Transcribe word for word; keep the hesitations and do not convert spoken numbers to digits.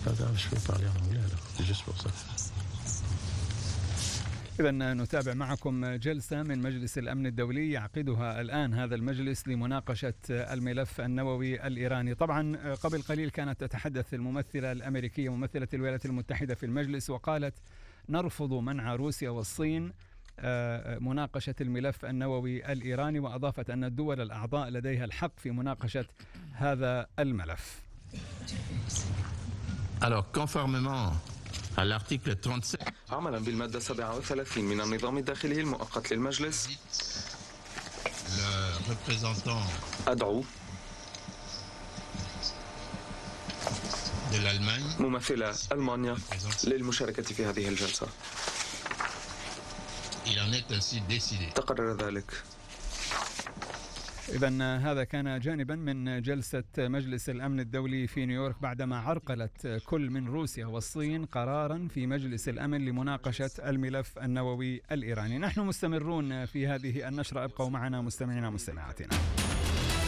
إذا نتابع معكم جلسة من مجلس الأمن الدولي يعقدها الآن هذا المجلس لمناقشة الملف النووي الإيراني. طبعا قبل قليل كانت تتحدث الممثلة الأمريكية ممثلة الولايات المتحدة في المجلس وقالت نرفض منع روسيا والصين مناقشة الملف النووي الإيراني، وأضافت أن الدول الأعضاء لديها الحق في مناقشة هذا الملف. Alors, conformément à l'article trente-sept عملا بالمادة سبعة وثلاثين من النظام الداخلي المؤقت للمجلس، أدعو ممثلة ألمانيا للمشاركة في هذه الجلسة. تقرر ذلك. إذن هذا كان جانبا من جلسة مجلس الأمن الدولي في نيويورك بعدما عرقلت كل من روسيا والصين قرارا في مجلس الأمن لمناقشة الملف النووي الإيراني. نحن مستمرون في هذه النشرة، ابقوا معنا مستمعينا مستمعاتنا.